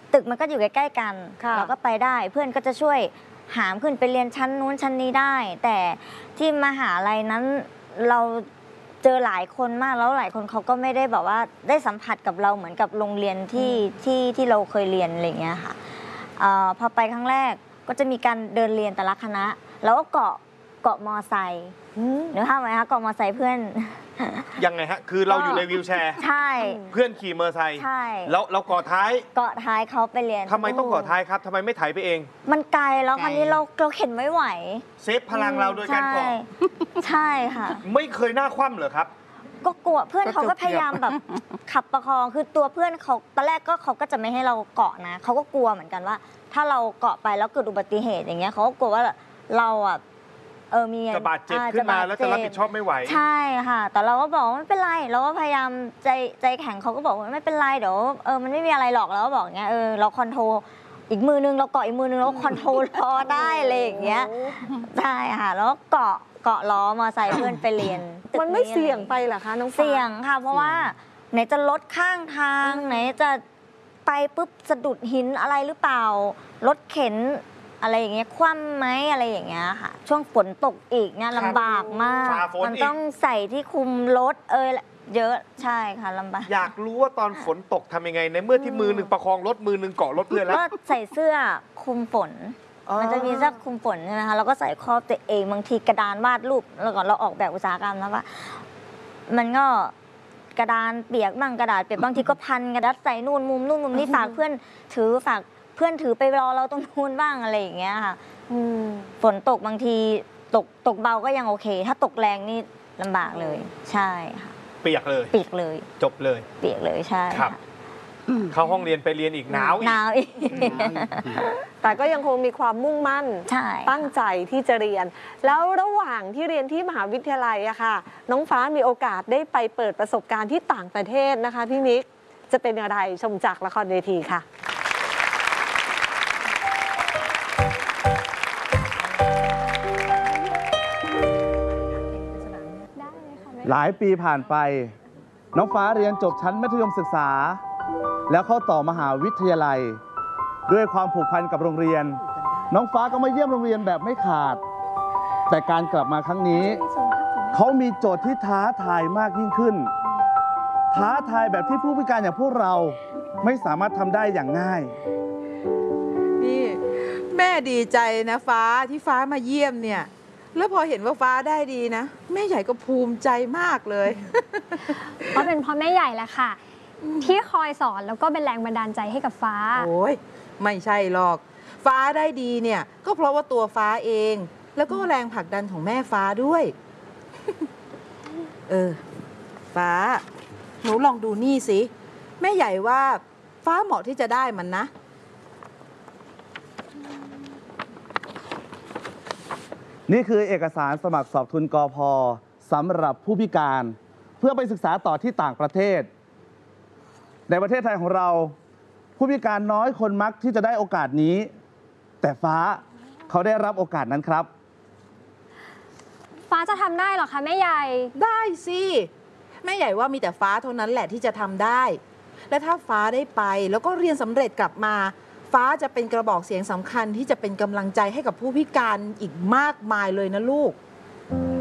ตึกมันก็อยู่ใกล้ๆกันเราก็ไปได้เพื่อนก็จะช่วยหามขึ้นไปเรียนชั้นนู้นชั้นนี้ได้ แต่ที่มหาลัยนั้นเราเจอหลายคนมากแล้วหลายคนเขาก็ไม่ได้แบบว่าได้สัมผัสกับเราเหมือนกับโรงเรียนที่เราเคยเรียนอะไรอย่างเงี้ยค่ะพอไปครั้งแรกก็จะมีการเดินเรียนแต่ละคณะแล้วก็เกาะมอไซค์นึกภาพไหมคะเกาะมอไซค์เพื่อนยังไงฮะคือเราอยู่ในวีลแชร์ใช่เพื่อนขี่มอเตอร์ไซค์ใช่แล้วเราเกาะท้ายเขาไปเรียนทำไมต้องเกาะท้ายครับทำไมไม่ไถไปเองมันไกลแล้วคราวนี้เราเข็นไม่ไหวเซฟพลังเราโดยการเกาะใช่ค่ะไม่เคยหน้าคว่ำเหรอครับก็กลัวเพื่อนเขาก็พยายามแบบขับประคองคือตัวเพื่อนเขาตอนแรกก็เขาก็จะไม่ให้เราเกาะนะเขาก็กลัวเหมือนกันว่าถ้าเราเกาะไปแล้วเกิดอุบัติเหตุอย่างเงี้ยเขาก็กลัวว่าเราอ่ะมีจะบาดเจ็บขึ้นมาแล้วจะรับผิดชอบไม่ไหวใช่ค่ะแต่เราก็บอกว่าไม่เป็นไรเราก็พยายามใจแข็งเขาก็บอกว่าไม่เป็นไรเดี๋ยวมันไม่มีอะไรหรอกแล้วก็บอกเงี้ยเราคอนโทรลอีกมือนึงเราเกาะอีกมือนึงเราคอนโทรลล้อได้อะไรอย่างเงี้ยใช่ค่ะแล้วเกาะล้อมอไซค์เพื่อนไปเรียนมันไม่เสี่ยงไปเหรอคะน้องฟ้าเสี่ยงค่ะเพราะว่าไหนจะรถข้างทางไหนจะไปปุ๊บสะดุดหินอะไรหรือเปล่ารถเข็นอะไรอย่างเงี้ยคว่ำไหมอะไรอย่างเงี้ยค่ะช่วงฝนตกอีกเนี่ยลำบากมากมันต้องใส่ที่คุมรถเยอะใช่ค่ะลำบากอยากรู้ว่าตอนฝนตกทำยังไงในเมื่อที่มือหนึ่งประคองรถมือหนึ่งเกาะรถเพื่อนแล้วก็ใส่เสื้อคุมฝนมันจะมีเสื้อคุมฝนใช่ไหมคะเราก็ใส่ครอบตัวเองบางทีกระดานวาดรูปแล้วก่อนเราออกแบบอุตสาหกรรมนะว่ามันก็กระดานเปียกบ้างกระดาษเปียกบางทีก็พันกระดาษใส่นู่นมุมนู่นมุมนี้ฝากเพื่อนถือไปรอเราตรงนู้นบ้างอะไรอย่างเงี้ยค่ะฝนตกบางทีตกเบาก็ยังโอเคถ้าตกแรงนี่ลำบากเลยใช่ค่ะเปียกเลยจบเลยเปียกเลยใช่ครับเข้าห้องเรียนไปเรียนอีกหนาวอีกแต่ก็ยังคงมีความมุ่งมั่นตั้งใจที่จะเรียนแล้วระหว่างที่เรียนที่มหาวิทยาลัยอะค่ะน้องฟ้ามีโอกาสได้ไปเปิดประสบการณ์ที่ต่างประเทศนะคะพี่มิกจะเป็นอะไรชมจากละครเวทีค่ะหลายปีผ่านไปน้องฟ้าเรียนจบชั้นมัธยมศึกษาแล้วเข้าต่อมหาวิทยาลัยด้วยความผูกพันกับโรงเรียนน้องฟ้าก็มาเยี่ยมโรงเรียนแบบไม่ขาดแต่การกลับมาครั้งนี้เขามีโจทย์ที่ท้าทายมากยิ่งขึ้นท้าทายแบบที่ผู้พิการอย่างพวกเราไม่สามารถทำได้อย่างง่ายนี่แม่ดีใจนะฟ้าที่ฟ้ามาเยี่ยมเนี่ยแล้วพอเห็นว่าฟ้าได้ดีนะแม่ใหญ่ก็ภูมิใจมากเลยเพราะเป็นพ่อแม่ใหญ่แหละค่ะที่คอยสอนแล้วก็เป็นแรงบันดาลใจให้กับฟ้าโอ้ยไม่ใช่หรอกฟ้าได้ดีเนี่ยก็เพราะว่าตัวฟ้าเองแล้วก็แรงผลักดันของแม่ฟ้าด้วยฟ้าหนูลองดูนี่สิแม่ใหญ่ว่าฟ้าเหมาะที่จะได้มันนะนี่คือเอกสารสมัครสอบทุนกพ.สำหรับผู้พิการเพื่อไปศึกษาต่อที่ต่างประเทศในประเทศไทยของเราผู้พิการน้อยคนมักที่จะได้โอกาสนี้แต่ฟ้าเขาได้รับโอกาสนั้นครับฟ้าจะทำได้หรอคะแม่ใหญ่ได้สิแม่ใหญ่ว่ามีแต่ฟ้าเท่านั้นแหละที่จะทำได้และถ้าฟ้าได้ไปแล้วก็เรียนสำเร็จกลับมาฟ้าจะเป็นกระบอกเสียงสำคัญที่จะเป็นกำลังใจให้กับผู้พิการอีกมากมายเลยนะลูก